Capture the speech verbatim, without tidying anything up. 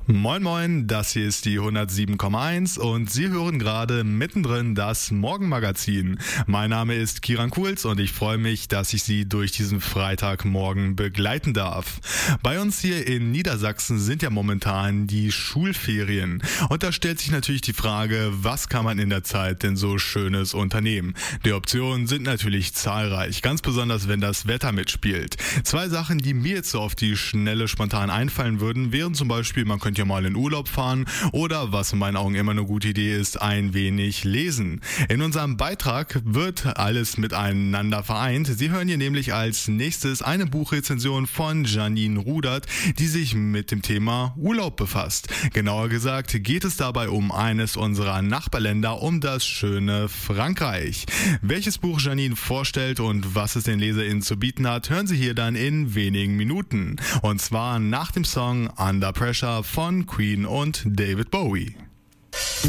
Moin Moin, das hier ist die hundertsieben Komma eins und Sie hören gerade mittendrin das Morgenmagazin. Mein Name ist Kiran Kuhls und ich freue mich, dass ich Sie durch diesen Freitagmorgen begleiten darf. Bei uns hier in Niedersachsen sind ja momentan die Schulferien und da stellt sich natürlich die Frage, was kann man in der Zeit denn so Schönes unternehmen? Die Optionen sind natürlich zahlreich, ganz besonders wenn das Wetter mitspielt. Zwei Sachen, die mir jetzt so auf die Schnelle spontan einfallen würden, wären zum Beispiel, man könnte ja mal in Urlaub fahren oder, was in meinen Augen immer eine gute Idee ist, ein wenig lesen. In unserem Beitrag wird alles miteinander vereint. Sie hören hier nämlich als nächstes eine Buchrezension von Janine Rudert, die sich mit dem Thema Urlaub befasst. Genauer gesagt geht es dabei um eines unserer Nachbarländer, um das schöne Frankreich. Welches Buch Janine vorstellt und was es den LeserInnen zu bieten hat, hören Sie hier dann in wenigen Minuten. Und zwar nach dem Song Under Pressure von Queen und David Bowie.